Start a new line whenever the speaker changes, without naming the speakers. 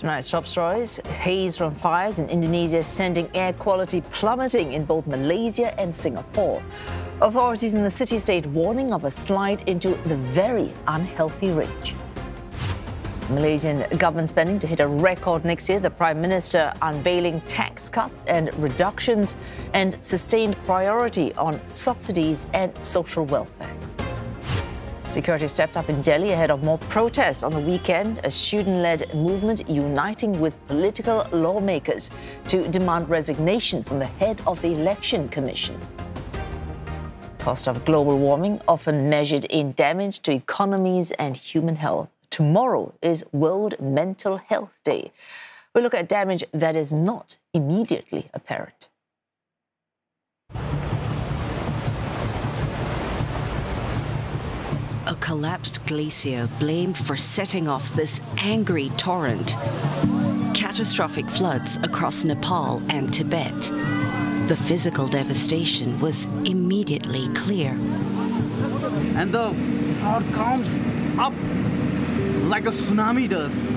Tonight's top stories: haze from fires in Indonesia sending air quality plummeting in both Malaysia and Singapore. Authorities in the city-state warning of a slide into the very unhealthy range. Malaysian government spending to hit a record next year. The Prime Minister unveiling tax cuts and reductions and sustained priority on subsidies and social welfare. Security stepped up in Delhi ahead of more protests on the weekend, a student-led movement uniting with political lawmakers to demand resignation from the head of the Election Commission. Cost of global warming often measured in damage to economies and human health. Tomorrow is World Mental Health Day. We look at damage that is not immediately apparent.
A collapsed glacier blamed for setting off this angry torrent. Catastrophic floods across Nepal and Tibet. The physical devastation was immediately clear.
And the flood comes up like a tsunami does.